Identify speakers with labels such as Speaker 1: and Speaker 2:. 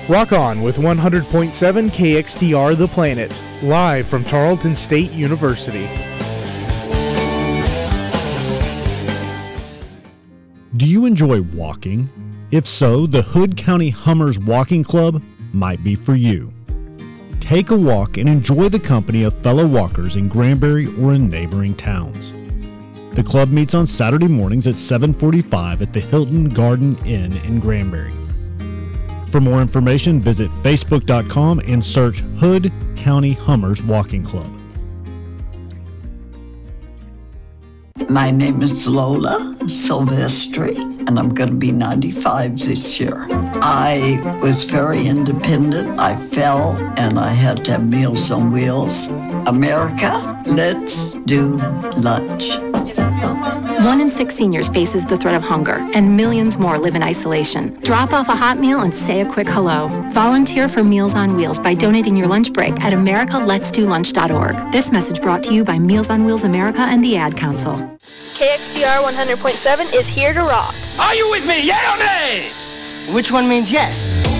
Speaker 1: Rock on with 100.7 KXTR The Planet, live from Tarleton State University.
Speaker 2: Do you enjoy walking? If so, the Hood County Hummers Walking Club might be for you. Take a walk and enjoy the company of fellow walkers in Granbury or in neighboring towns. The club meets on Saturday mornings at 7:45 at the Hilton Garden Inn in Granbury. For more information, visit facebook.com and search Hood County Hummers Walking Club.
Speaker 3: My name is Lola Silvestri, and I'm going to be 95 this year. I was very independent. I fell, and I had to have Meals on Wheels. America, let's do lunch.
Speaker 4: 1 in 6 seniors faces the threat of hunger, and millions more live in isolation. Drop off a hot meal and say a quick hello. Volunteer for Meals on Wheels by donating your lunch break at americaletsdolunch.org. This message brought to you by Meals on Wheels America and the Ad Council.
Speaker 5: KXTR 100.7 is here to rock.
Speaker 6: Are you with me, yay or nay?
Speaker 7: Which one means yes?